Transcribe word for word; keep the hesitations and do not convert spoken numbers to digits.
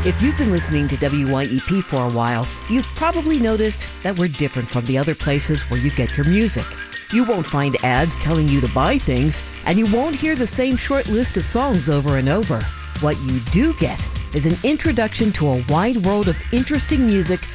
If you've been listening to W Y E P for a while, you've probably noticed that we're different from the other places where you get your music. You won't find ads telling you to buy things, and you won't hear the same short list of songs over and over. What you do get is an introduction to a wide world of interesting music